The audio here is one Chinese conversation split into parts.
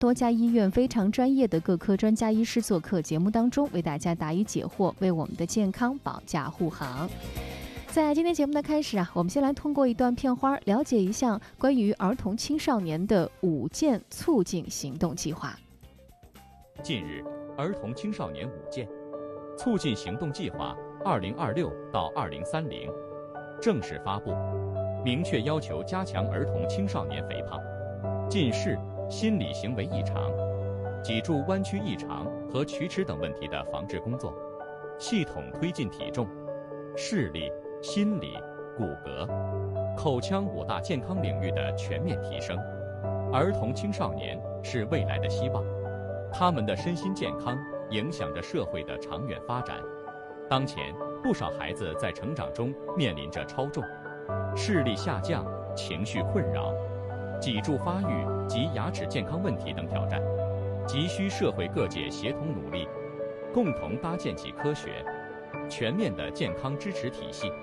多家医院非常专业的各科专家医师做客节目当中，为大家答疑解惑，为我们的健康保驾护航。在今天节目的开始我们先来通过一段片花了解一下关于儿童青少年的5件促进行动计划。 近日，儿童青少年5件促进行动计划2026到2030正式发布，明确要求加强儿童青少年肥胖、近视、心理行为异常、脊柱弯曲异常和龋齿等问题的防治工作，系统推进体重、视力、心理、骨骼、口腔5大健康领域的全面提升。儿童青少年是未来的希望，他们的身心健康影响着社会的长远发展。当前，不少孩子在成长中面临着超重、视力下降、情绪困扰、脊柱发育及牙齿健康问题等挑战，急需社会各界协同努力，共同搭建起科学、全面的健康支持体系。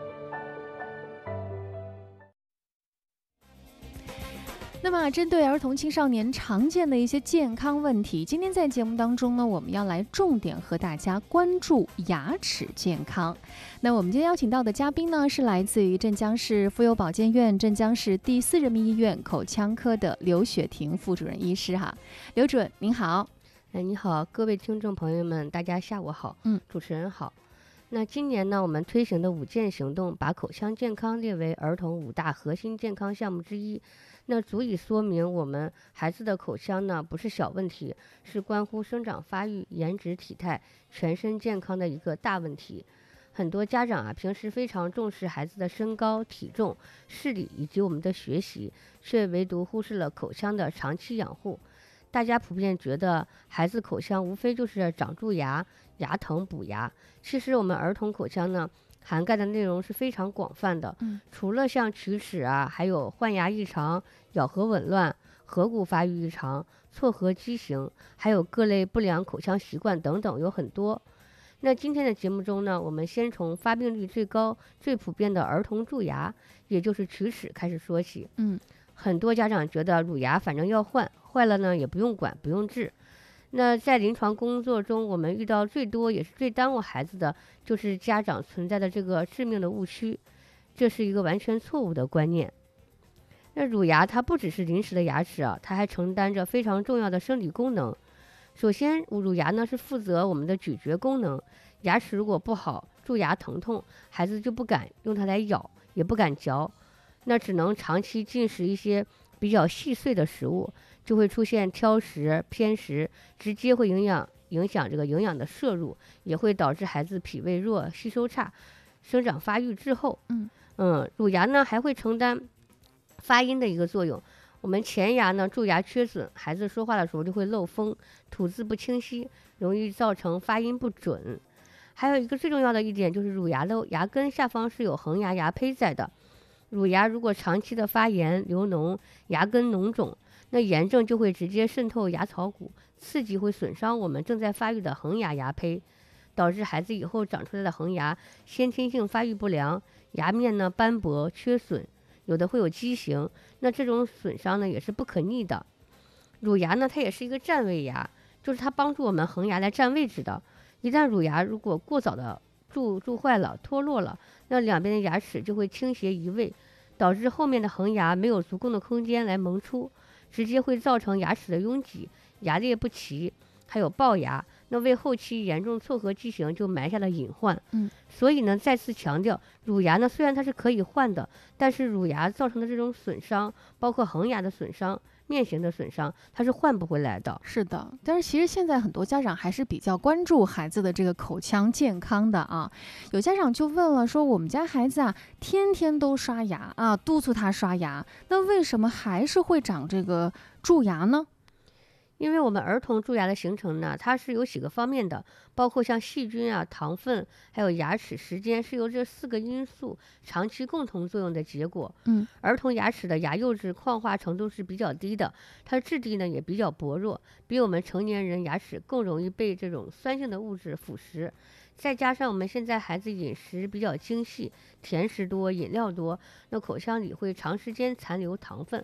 那么针对儿童青少年常见的一些健康问题，今天在节目当中呢，我们要来重点和大家关注牙齿健康。那我们今天邀请到的嘉宾呢，是来自于镇江市妇幼保健院镇江市第4人民医院口腔科的刘雪婷副主任医师刘主任您好。 你好，各位听众朋友们，大家下午好。主持人好。那今年呢，我们推行的5件行动，把口腔健康列为儿童5大核心健康项目之一，那足以说明我们孩子的口腔呢不是小问题，是关乎生长发育、颜值、体态、全身健康的一个大问题。很多家长平时非常重视孩子的身高、体重、视力以及我们的学习，却唯独忽视了口腔的长期养护。大家普遍觉得孩子口腔无非就是长蛀牙、牙疼、补牙，其实我们儿童口腔呢涵盖的内容是非常广泛的。除了像龋齿还有换牙异常、咬合紊乱、颌骨发育异常、错颌畸形，还有各类不良口腔习惯等等，有很多。那今天的节目中呢，我们先从发病率最高、最普遍的儿童蛀牙，也就是龋齿开始说起。很多家长觉得乳牙反正要换，坏了呢也不用管，不用治。那在临床工作中，我们遇到最多也是最耽误孩子的，就是家长存在的这个致命的误区，这是一个完全错误的观念。那乳牙它不只是临时的牙齿它还承担着非常重要的生理功能。首先，乳牙呢是负责我们的咀嚼功能，牙齿如果不好，蛀牙疼痛，孩子就不敢用它来咬，也不敢嚼，那只能长期进食一些比较细碎的食物，就会出现挑食、偏食，直接会影响这个营养的摄入，也会导致孩子脾胃弱、吸收差、生长发育滞后。乳牙呢还会承担发音的一个作用。我们前牙呢蛀牙缺损，孩子说话的时候就会漏风，吐字不清晰，容易造成发音不准。还有一个最重要的一点就是乳牙的牙根下方是有恒牙牙胚在的。乳牙如果长期的发炎、流脓、牙根脓肿，那炎症就会直接渗透牙槽骨，刺激会损伤我们正在发育的恒牙牙胚，导致孩子以后长出来的恒牙先天性发育不良，牙面呢斑驳、缺损，有的会有畸形。那这种损伤呢也是不可逆的。乳牙呢它也是一个占位牙，就是它帮助我们恒牙来占位置的。一旦乳牙如果过早的蛀坏了、脱落了，那两边的牙齿就会倾斜移位，导致后面的恒牙没有足够的空间来萌出，直接会造成牙齿的拥挤、牙列不齐，还有龅牙，那为后期严重错颌畸形就埋下了隐患。所以呢，再次强调，乳牙呢虽然它是可以换的，但是乳牙造成的这种损伤，包括恒牙的损伤、面型的损伤，它是换不回来的。 是的，但是其实现在很多家长还是比较关注孩子的这个口腔健康的有家长就问了，说我们家孩子天天都刷牙督促他刷牙，那为什么还是会长这个蛀牙呢？ 因为我们儿童蛀牙的形成呢，它是有几个方面的，包括像细菌糖分，还有牙齿时间，是由这4个因素长期共同作用的结果。儿童牙齿的牙釉质矿化程度是比较低的，它质地呢也比较薄弱，比我们成年人牙齿更容易被这种酸性的物质腐蚀。再加上我们现在孩子饮食比较精细，甜食多、饮料多，那口腔里会长时间残留糖分，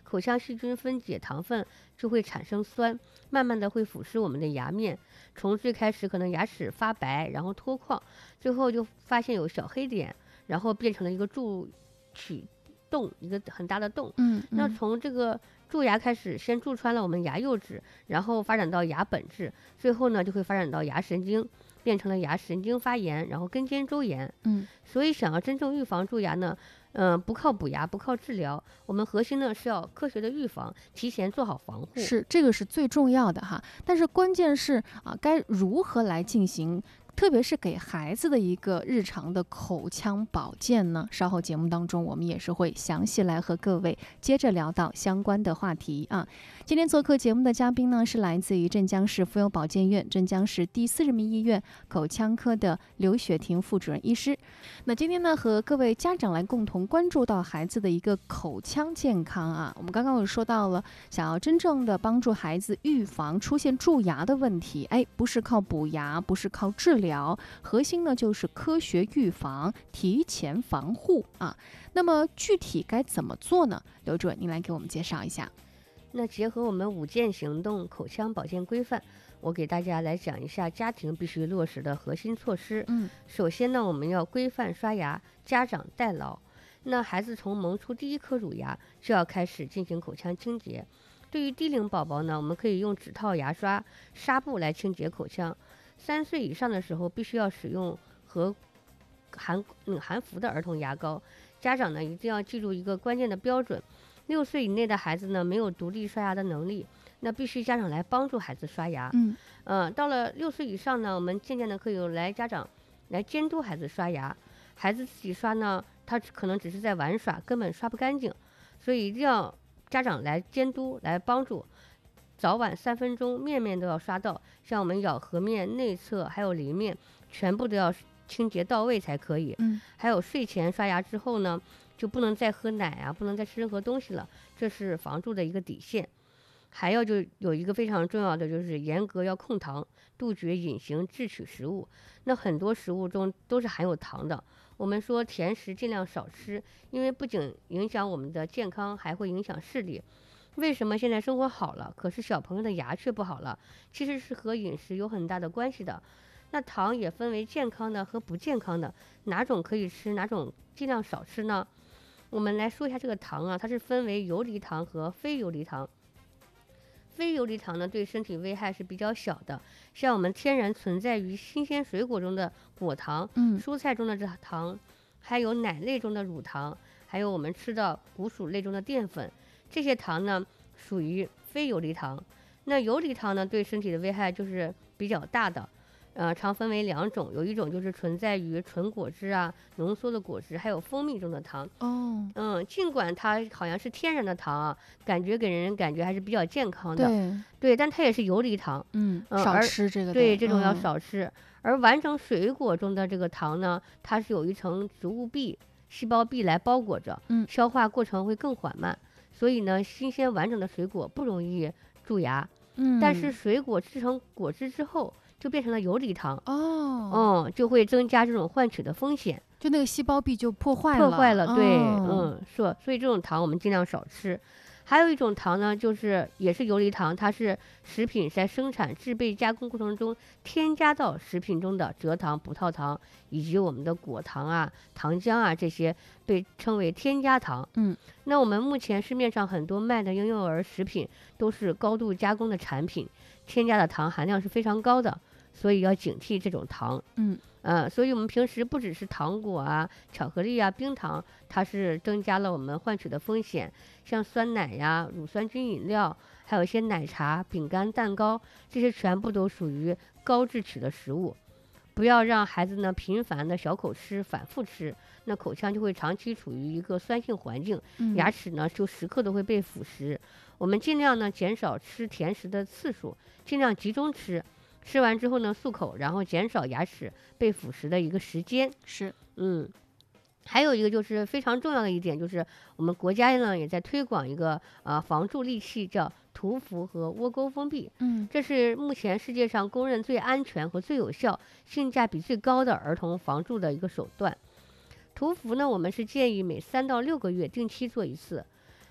口腔细菌分解糖分就会产生酸，慢慢的会腐蚀我们的牙面，从最开始可能牙齿发白，然后脱矿，最后就发现有小黑点，然后变成了一个蛀齿洞，一个很大的洞。那从这个蛀牙开始，先蛀穿了我们牙釉质，然后发展到牙本质，最后呢就会发展到牙神经，变成了牙神经发炎，然后根尖周炎。所以想要真正预防蛀牙呢，不靠补牙，不靠治疗，我们核心呢是要科学的预防，提前做好防护。 是，这个是最重要的哈。但是关键是该如何来进行？特别是给孩子的一个日常的口腔保健呢，稍后节目当中我们也是会详细来和各位接着聊到相关的话题啊。今天做客节目的嘉宾呢是来自于镇江市妇幼保健院镇江市第4人民医院口腔科的刘雪婷副主任医师。那今天呢和各位家长来共同关注到孩子的一个口腔健康啊。我们刚刚有说到了，想要真正的帮助孩子预防出现蛀牙的问题，不是靠补牙，不是靠治疗，核心呢就是科学预防，提前防护啊。那么具体该怎么做呢？刘主任，您来给我们介绍一下。 那结合我们5件行动口腔保健规范，我给大家来讲一下家庭必须落实的核心措施。首先呢，我们要规范刷牙，家长代劳。那孩子从萌出第1颗乳牙就要开始进行口腔清洁。对于低龄宝宝呢，我们可以用指套牙刷、纱布来清洁口腔。3岁以上的时候，必须要使用和含氟的儿童牙膏。家长呢一定要记住一个关键的标准：6岁以内的孩子呢没有独立刷牙的能力，那必须家长来帮助孩子刷牙。到了6岁以上呢，我们渐渐的可以来家长来监督孩子刷牙。孩子自己刷呢，他可能只是在玩耍，根本刷不干净，所以一定要家长来监督，来帮助。早晚3分钟，面面都要刷到，像我们咬合面、内侧还有邻面，全部都要清洁到位才可以。还有睡前刷牙之后呢，就不能再喝奶啊，不能再吃任何东西了，这是防蛀的一个底线。还要就有一个非常重要的，就是严格要控糖，杜绝隐形智取食物。那很多食物中都是含有糖的，我们说甜食尽量少吃，因为不仅影响我们的健康，还会影响视力。为什么现在生活好了，可是小朋友的牙却不好了？其实是和饮食有很大的关系的。那糖也分为健康的和不健康的，哪种可以吃，哪种尽量少吃呢？我们来说一下这个糖啊，它是分为游离糖和非游离糖。非游离糖呢，对身体危害是比较小的，像我们天然存在于新鲜水果中的果糖，蔬菜中的这糖，还有奶类中的乳糖，还有我们吃的谷薯类中的淀粉。这些糖呢属于非游离糖。那游离糖呢对身体的危害就是比较大的，常分为2种，有一种就是存在于纯果汁啊、浓缩的果汁还有蜂蜜中的糖。尽管它好像是天然的糖啊，给人感觉还是比较健康的。对，但它也是游离糖。 少吃这个。 对，这种要少吃。而完整水果中的这个糖呢，它是有一层植物壁、细胞壁来包裹着，消化过程会更缓慢。所以呢，新鲜完整的水果不容易蛀牙。但是水果制成果汁之后，就变成了游离糖。就会增加这种换取的风险， 就那个细胞壁就破坏了。 对，所以这种糖我们尽量少吃。还有一种糖呢，就是也是游离糖，它是食品在生产、制备、加工过程中添加到食品中的蔗糖、葡萄糖以及我们的果糖啊、糖浆啊，这些被称为添加糖。那我们目前市面上很多卖的婴幼儿食品都是高度加工的产品，添加的糖含量是非常高的，所以要警惕这种糖。所以我们平时不只是糖果啊、巧克力啊、冰糖，它是增加了我们换取的风险，像酸奶呀、乳酸菌饮料，还有一些奶茶、饼干、蛋糕，这些全部都属于高智取的食物。不要让孩子呢频繁的小口吃、反复吃，那口腔就会长期处于一个酸性环境，牙齿呢就时刻都会被腐蚀。我们尽量呢减少吃甜食的次数，尽量集中吃。吃完之后呢，漱口，然后减少牙齿被腐蚀的一个时间。还有一个就是非常重要的一点，就是我们国家呢也在推广一个防蛀利器，叫涂氟和窝沟封闭。这是目前世界上公认最安全和最有效、性价比最高的儿童防蛀的一个手段。涂氟呢，我们是建议每3到6个月定期做一次。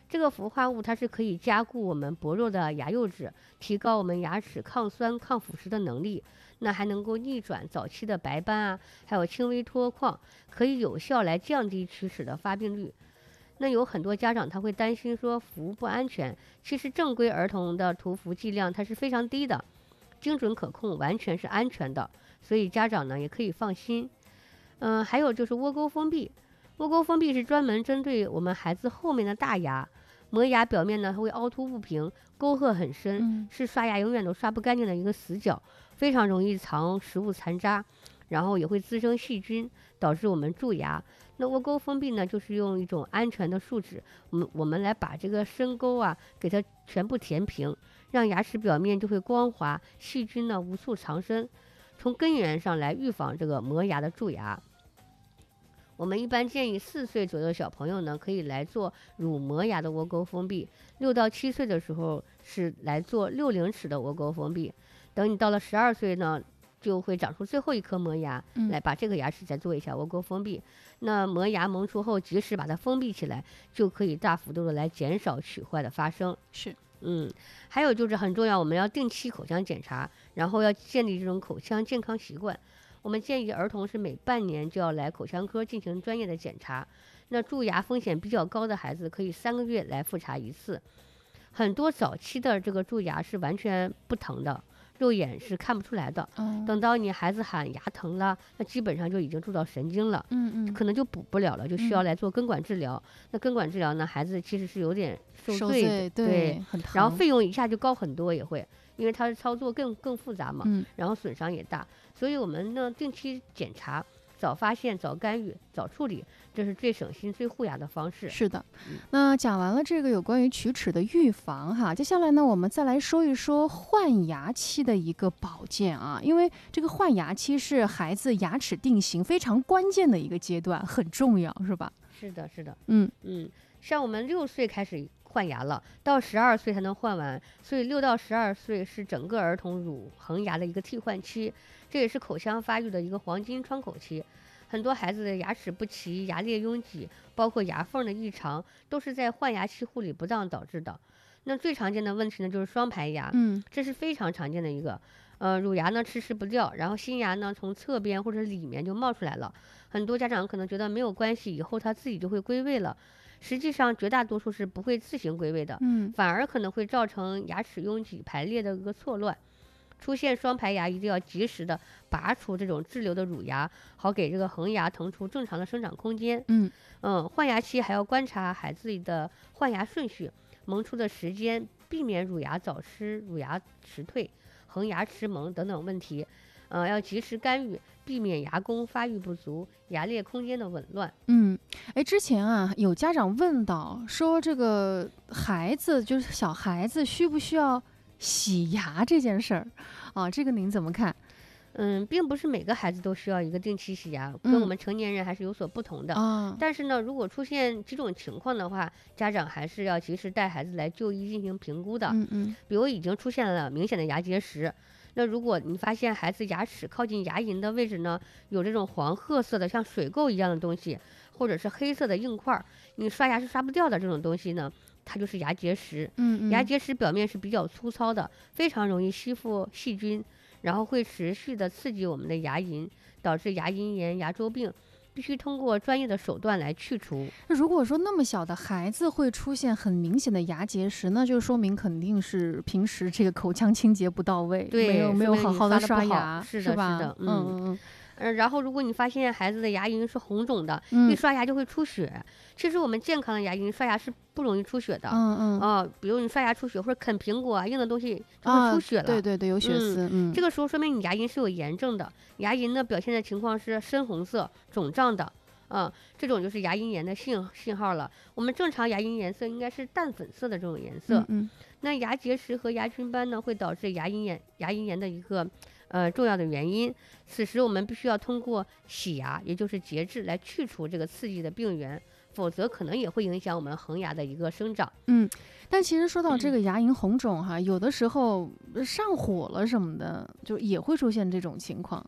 这个氟化物它是可以加固我们薄弱的牙釉质，提高我们牙齿抗酸抗腐蚀的能力。那还能够逆转早期的白斑啊，还有轻微脱矿，可以有效来降低龋齿的发病率。那有很多家长他会担心说氟不安全，其实正规儿童的涂氟剂量它是非常低的，精准可控，完全是安全的，所以家长呢也可以放心。还有就是窝沟封闭，窝沟封闭是专门针对我们孩子后面的大牙，磨牙表面呢它会凹凸不平，沟壑很深，是刷牙永远都刷不干净的一个死角，非常容易藏食物残渣，然后也会滋生细菌，导致我们蛀牙。那窝沟封闭呢，就是用一种安全的树脂，我们来把这个深沟啊给它全部填平，让牙齿表面就会光滑，细菌呢无处藏身，从根源上来预防这个磨牙的蛀牙。我们一般建议4岁左右的小朋友呢，可以来做乳磨牙的窝沟封闭；6到7岁的时候是来做60齿的窝沟封闭。等你到了12岁呢，就会长出最后一颗磨牙，来把这个牙齿再做一下窝沟封闭。那磨牙萌出后，及时把它封闭起来，就可以大幅度的来减少龋坏的发生。 是。 还有就是很重要，我们要定期口腔检查，然后要建立这种口腔健康习惯。我们建议儿童是每半年就要来口腔科进行专业的检查。那蛀牙风险比较高的孩子，可以3个月来复查一次。很多早期的这个蛀牙是完全不疼的，肉眼是看不出来的。等到你孩子喊牙疼了，那基本上就已经蛀到神经了，可能就补不了了，就需要来做根管治疗。那根管治疗呢，孩子其实是有点受罪的， 对，很疼。 然后费用一下就高很多，也会。因为它的操作更复杂嘛，然后损伤也大，所以我们呢定期检查，早发现、早干预、早处理，这是最省心、最护牙的方式。 是的，那讲完了这个有关于龋齿的预防哈，接下来呢，我们再来说一说换牙期的一个保健啊，因为这个换牙期是孩子牙齿定型非常关键的一个阶段，很重要，是吧？ 是的，是的，像我们6岁开始换牙了，到12岁才能换完，所以6到12岁是整个儿童乳恒牙的一个替换期，这也是口腔发育的一个黄金窗口期。很多孩子的牙齿不齐、牙列拥挤，包括牙缝的异常，都是在换牙期护理不当导致的。那最常见的问题呢，就是双排牙，这是非常常见的一个。乳牙呢迟迟不掉，然后新牙呢从侧边或者里面就冒出来了。很多家长可能觉得没有关系，以后它自己就会归位了。实际上绝大多数是不会自行归位的，反而可能会造成牙齿拥挤排列的一个错乱。出现双排牙一定要及时的拔除这种滞留的乳牙，好给这个恒牙腾出正常的生长空间。换牙期还要观察孩子的换牙顺序、萌出的时间，避免乳牙早失、乳牙迟退、恒牙迟萌等等问题。要及时干预，避免牙弓发育不足、牙列空间的紊乱。 之前啊，有家长问到说，这个孩子就是小孩子需不需要洗牙这件事儿啊？这个您怎么看？ 并不是每个孩子都需要一个定期洗牙，跟我们成年人还是有所不同的。但是呢，如果出现几种情况的话，家长还是要及时带孩子来就医进行评估的。比如已经出现了明显的牙结石。那如果你发现孩子牙齿靠近牙龈的位置呢，有这种黄褐色的像水垢一样的东西，或者是黑色的硬块，你刷牙是刷不掉的这种东西呢，它就是牙结石。牙结石表面是比较粗糙的，非常容易吸附细菌，然后会持续的刺激我们的牙龈，导致牙龈炎、牙周病。必须通过专业的手段来去除。 如果说那么小的孩子会出现很明显的牙结石，那就说明肯定是平时这个口腔清洁不到位，没有好好的刷牙， 是吧？是的，然后如果你发现孩子的牙龈是红肿的，一刷牙就会出血。其实我们健康的牙龈刷牙是不容易出血的。比如你刷牙出血或者啃苹果啊，硬的东西就会出血了。 对，有血丝。 这个时候说明你牙龈是有炎症的，牙龈呢表现的情况是深红色、肿胀的。这种就是牙龈炎的信号了。我们正常牙龈颜色应该是淡粉色的这种颜色。那牙结石和牙菌斑呢，会导致牙龈炎的一个重要的原因。此时我们必须要通过洗牙，也就是节制来去除这个刺激的病源，否则可能也会影响我们恒牙的一个生长。 但其实说到这个牙龈红肿哈，有的时候上火了什么的，就也会出现这种情况。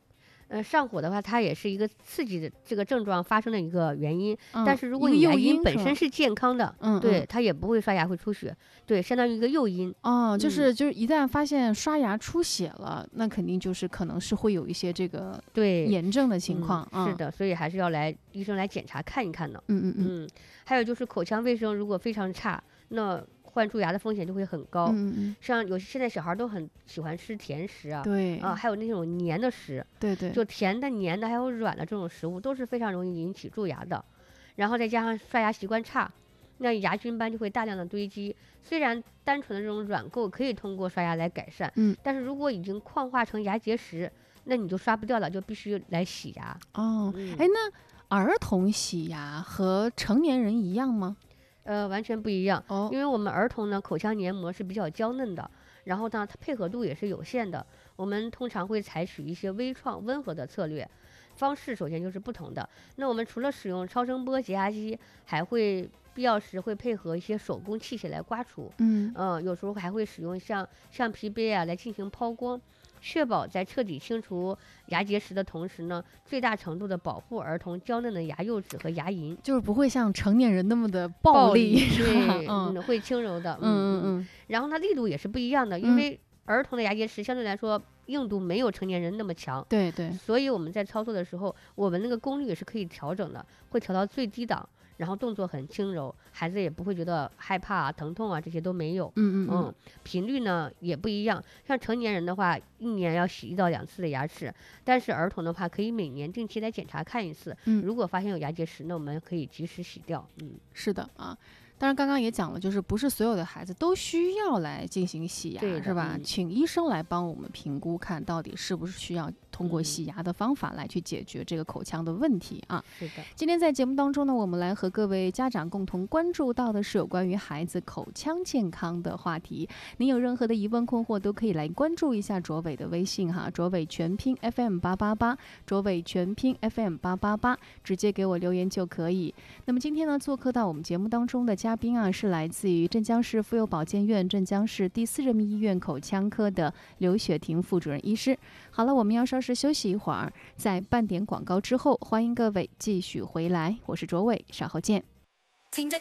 上火的话，它也是一个刺激的这个症状发生的一个原因。 嗯， 但是如果你牙龈本身是是健康的，对，它也不会刷牙会出血，对，相当于一个诱因。 哦，就是一旦发现刷牙出血了，那肯定就是可能是会有一些这个对炎症的情况。 是的，所以还是要医生来检查看一看的。还有就是口腔卫生如果非常差，那患蛀牙的风险就会很高。像现在小孩都很喜欢吃甜食啊， 对还有那种黏的食， 对， 就甜的、黏的还有软的这种食物都是非常容易引起蛀牙的。然后再加上刷牙习惯差，那牙菌斑就会大量的堆积。虽然单纯的这种软垢可以通过刷牙来改善，但是如果已经矿化成牙结石，那你就刷不掉了，就必须来洗牙。 那儿童洗牙和成年人一样吗？ 完全不一样。因为我们儿童呢，口腔黏膜是比较娇嫩的，然后呢，它配合度也是有限的。我们通常会采取一些微创温和的策略，方式首先就是不同的。那我们除了使用超声波洁牙机，还会必要时会配合一些手工器械来刮除。有时候还会使用像橡皮杯啊来进行抛光。确保在彻底清除牙结石的同时呢，最大程度的保护儿童娇嫩的牙釉质和牙龈， 就是不会像成年人那么的暴力， 对，会轻柔的。然后呢，力度也是不一样的，因为儿童的牙结石相对来说硬度没有成年人那么强， 对， 所以我们在操作的时候，我们那个功率也是可以调整的，会调到最低档。然后动作很轻柔，孩子也不会觉得害怕啊、疼痛啊，这些都没有。频率呢也不一样，像成年人的话，1年要洗1到2次的牙齿，但是儿童的话可以每年定期来检查看一次。如果发现有牙结石，那我们可以及时洗掉。 是的啊。当然，刚刚也讲了，就是不是所有的孩子都需要来进行洗牙，是吧？请医生来帮我们评估，看到底是不是需要通过洗牙的方法来去解决这个口腔的问题啊。 是的。 今天在节目当中呢，我们来和各位家长共同关注到的是有关于孩子口腔健康的话题。您有任何的疑问困惑，都可以来关注一下卓伟的微信哈，卓伟全拼 FM888，卓伟全拼 FM888，直接给我留言就可以。那么今天呢，做客到我们节目当中的嘉宾啊，是来自于镇江市妇幼保健院镇江市第4人民医院口腔科的刘雪婷副主任医师。好了，我们要稍事休息一会儿，在半点广告之后，欢迎各位继续回来。我是卓伟，稍后见。听着